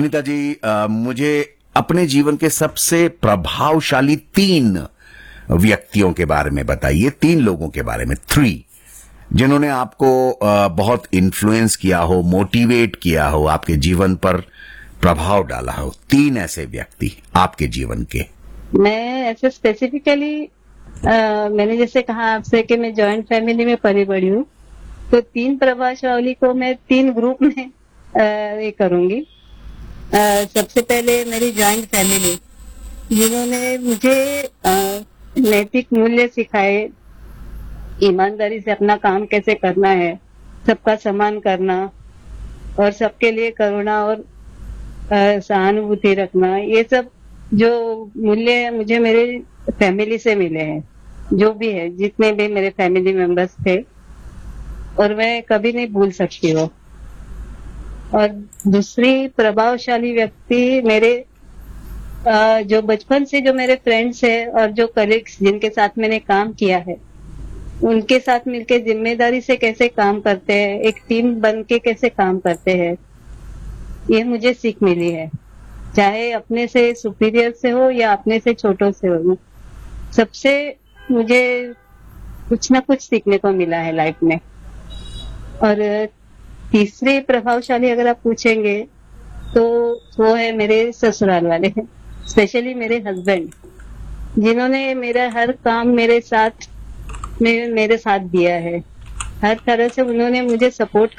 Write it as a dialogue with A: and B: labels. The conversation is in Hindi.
A: सुनीता जी, मुझे अपने जीवन के सबसे प्रभावशाली 3 व्यक्तियों के बारे में बताइए, 3 लोगों के बारे में, 3 जिन्होंने आपको बहुत इन्फ्लुएंस किया हो, मोटिवेट किया हो, आपके जीवन पर प्रभाव डाला हो। 3 ऐसे व्यक्ति आपके जीवन के।
B: मैं ऐसे स्पेसिफिकली मैंने जैसे कहा आपसे कि मैं जॉइंट फैमिली में पली बड़ी हूँ, तो 3 प्रभावशाली को मैं 3 ग्रुप में ये करूंगी। सबसे पहले मेरी जॉइंट फैमिली, जिन्होंने मुझे नैतिक मूल्य सिखाए, ईमानदारी से अपना काम कैसे करना है, सबका सम्मान करना और सबके लिए करुणा और सहानुभूति रखना, ये सब जो मूल्य मुझे मेरे फैमिली से मिले हैं, जो भी है, जितने भी मेरे फैमिली मेंबर्स थे, और मैं कभी नहीं भूल सकती वो। और दूसरी प्रभावशाली व्यक्ति मेरे जो बचपन से जो मेरे फ्रेंड्स है और जो कलीग्स जिनके साथ मैंने काम किया है, उनके साथ मिलके जिम्मेदारी से कैसे काम करते हैं, एक टीम बन के कैसे काम करते हैं, ये मुझे सीख मिली है। चाहे अपने से सुपीरियर से हो या अपने से छोटों से हो, सबसे मुझे कुछ ना कुछ सीखने को मिला है लाइफ में। और तीसरे प्रभावशाली अगर आप पूछेंगे तो वो है मेरे ससुराल वाले, स्पेशली मेरे हस्बैंड, जिन्होंने मेरा हर काम मेरे साथ दिया है। हर तरह से उन्होंने मुझे सपोर्ट